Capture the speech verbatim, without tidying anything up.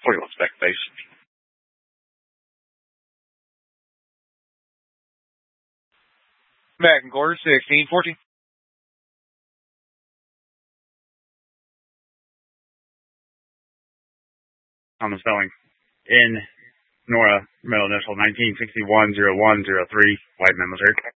forty-one spec base. Back in quarters, sixteen fourteen. On the spelling. In Nora, middle initial nineteen sixty-one oh one oh three, white military.